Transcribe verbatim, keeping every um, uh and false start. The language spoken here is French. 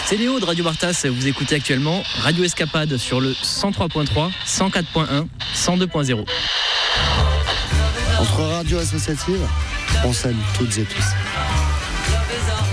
C'est Léo de Radio Bartas, vous écoutez actuellement Radio Escapade sur le cent trois point trois, cent quatre point un, cent deux point zéro. Entre radios associatives, on s'aime toutes et tous.